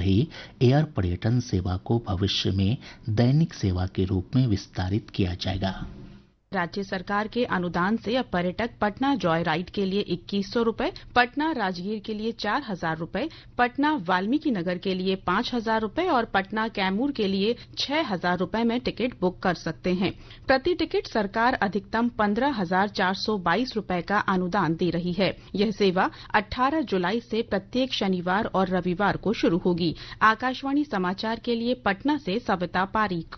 रही एयर पर्यटन सेवा को भविष्य में दैनिक सेवा के रूप में विस्तारित किया जाएगा। राज्य सरकार के अनुदान से अब पर्यटक पटना जॉय राइड के लिए 2100 रूपये, पटना राजगीर के लिए 4000 रूपये, पटना वाल्मीकि नगर के लिए 5000 रूपये और पटना कैमूर के लिए 6000 रूपये में टिकट बुक कर सकते हैं। प्रति टिकट सरकार अधिकतम 15,422 रूपये का अनुदान दे रही है। यह सेवा 18 जुलाई से प्रत्येक शनिवार और रविवार को शुरू होगी। आकाशवाणी समाचार के लिए पटना से सविता पारीक।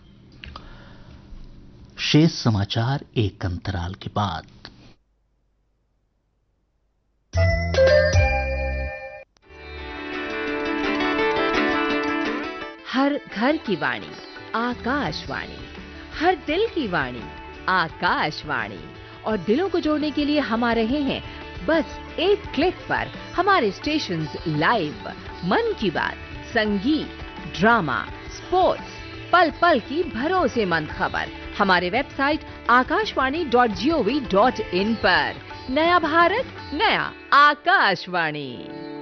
शेष समाचार एक अंतराल के बाद। हर घर की वाणी आकाशवाणी, हर दिल की वाणी आकाशवाणी। और दिलों को जोड़ने के लिए हम आ रहे हैं बस एक क्लिक पर। हमारे स्टेशंस लाइव, मन की बात, संगीत, ड्रामा, स्पोर्ट्स, पल पल की भरोसेमंद खबर हमारे वेबसाइट akashwani.gov.in पर। नया भारत, नया आकाशवाणी।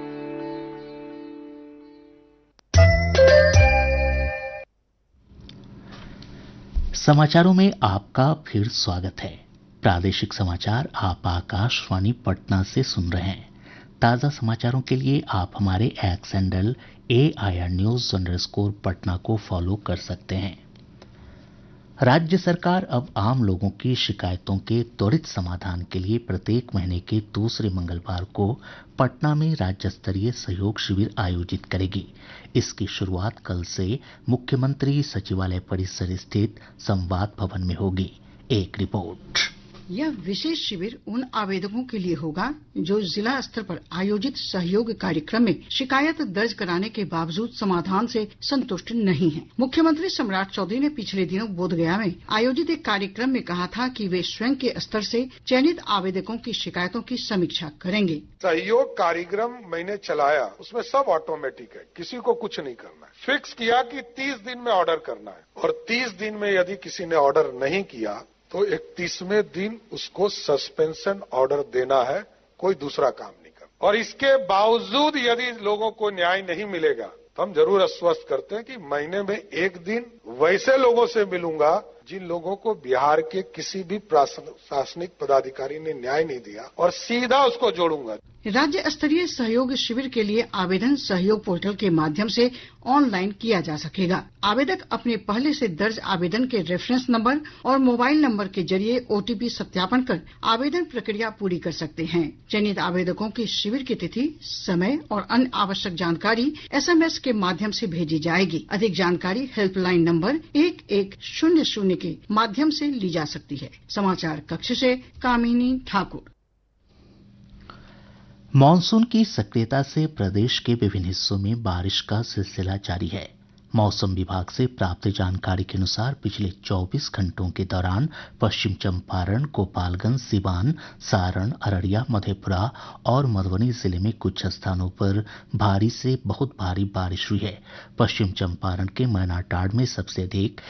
समाचारों में आपका फिर स्वागत है। प्रादेशिक समाचार आप आकाशवाणी पटना से सुन रहे हैं। ताज़ा समाचारों के लिए आप हमारे एक्स हैंडल AIR_News_पटना को फॉलो कर सकते हैं। राज्य सरकार अब आम लोगों की शिकायतों के त्वरित समाधान के लिए प्रत्येक महीने के दूसरे मंगलवार को पटना में राज्य स्तरीय सहयोग शिविर आयोजित करेगी। इसकी शुरुआत कल से मुख्यमंत्री सचिवालय परिसर स्थित संवाद भवन में होगी। एक रिपोर्ट। यह विशेष शिविर उन आवेदकों के लिए होगा जो जिला स्तर पर आयोजित सहयोग कार्यक्रम में शिकायत दर्ज कराने के बावजूद समाधान से संतुष्ट नहीं हैं। मुख्यमंत्री सम्राट चौधरी ने पिछले दिनों बोधगया में आयोजित एक कार्यक्रम में कहा था कि वे स्वयं के स्तर से चयनित आवेदकों की शिकायतों की समीक्षा करेंगे। सहयोग कार्यक्रम मैंने चलाया, उसमें सब ऑटोमेटिक है, किसी को कुछ नहीं करना है। फिक्स किया कि 30 दिन में ऑर्डर करना है और 30 दिन में यदि किसी ने ऑर्डर नहीं किया तो 31वें दिन उसको सस्पेंशन ऑर्डर देना है, कोई दूसरा काम नहीं करना। और इसके बावजूद यदि लोगों को न्याय नहीं मिलेगा तो हम जरूर आश्वस्त करते हैं कि महीने में एक दिन वैसे लोगों से मिलूंगा जिन लोगों को बिहार के किसी भी प्रशासनिक पदाधिकारी ने न्याय नहीं दिया और सीधा उसको जोड़ूंगा। राज्य स्तरीय सहयोग शिविर के लिए आवेदन सहयोग पोर्टल के माध्यम से ऑनलाइन किया जा सकेगा। आवेदक अपने पहले से दर्ज आवेदन के रेफरेंस नंबर और मोबाइल नंबर के जरिए OTP सत्यापन कर आवेदन प्रक्रिया पूरी कर सकते हैं। चयनित आवेदकों की शिविर की तिथि, समय और अन्य आवश्यक जानकारी SMS के माध्यम से भेजी जाएगी। अधिक जानकारी हेल्पलाइन नंबर 1100 के माध्यम से ली जा सकती है। समाचार कक्ष से कामिनी ठाकुर। मॉनसून की सक्रियता से प्रदेश के विभिन्न हिस्सों में बारिश का सिलसिला जारी है। मौसम विभाग से प्राप्त जानकारी के अनुसार पिछले 24 घंटों के दौरान पश्चिम चंपारण, गोपालगंज, सिवान, सारण, अररिया, मधेपुरा और मधुबनी जिले में कुछ स्थानों पर भारी से बहुत भारी बारिश हुई है। पश्चिम चंपारण के मैनाटांड में सबसे अधिक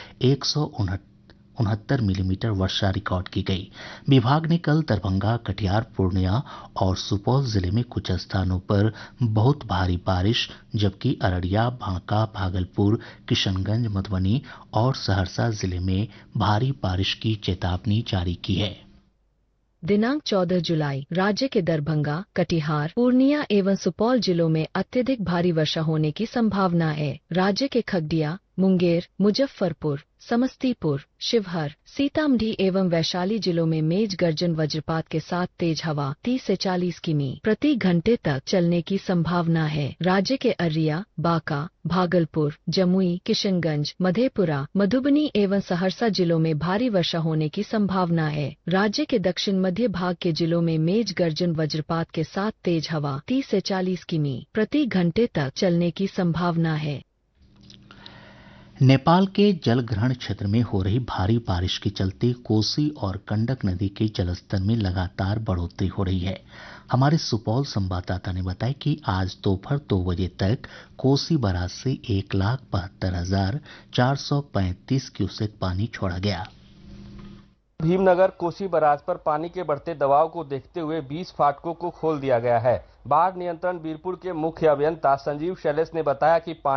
169 मिलीमीटर वर्षा रिकॉर्ड की गई। विभाग ने कल दरभंगा, कटिहार, पूर्णिया और सुपौल जिले में कुछ स्थानों पर बहुत भारी बारिश, जबकि अररिया, बांका, भागलपुर, किशनगंज, मधुबनी और सहरसा जिले में भारी बारिश की चेतावनी जारी की है। दिनांक 14 जुलाई राज्य के दरभंगा, कटिहार, पूर्णिया एवं सुपौल जिलों में अत्यधिक भारी वर्षा होने की संभावना है। राज्य के खगड़िया, मुंगेर, मुजफ्फरपुर, समस्तीपुर, शिवहर, सीतामढ़ी एवं वैशाली जिलों में मेघ गर्जन वज्रपात के साथ तेज हवा 30 से 40 किमी प्रति घंटे तक चलने की संभावना है। राज्य के अररिया, बांका, भागलपुर, जमुई, किशनगंज, मधेपुरा, मधुबनी एवं सहरसा जिलों में भारी वर्षा होने की संभावना है। राज्य के दक्षिण मध्य भाग के जिलों में मेघ गर्जन वज्रपात के साथ तेज हवा 30 से 40 किमी प्रति घंटे तक चलने की संभावना है। नेपाल के जलग्रहण क्षेत्र में हो रही भारी बारिश के चलते कोसी और गंडक नदी के जलस्तर में लगातार बढ़ोतरी हो रही है। हमारे सुपौल संवाददाता ने बताया कि आज दोपहर 2 बजे तक कोसी बराज से 1,72,435 क्यूसेक पानी छोड़ा गया। भीमनगर कोसी बराज पर पानी के बढ़ते दबाव को देखते हुए 20 फाटकों को खोल दिया गया है। बाढ़ नियंत्रण बीरपुर के मुख्य अभियंता संजीव शैलेश ने बताया कि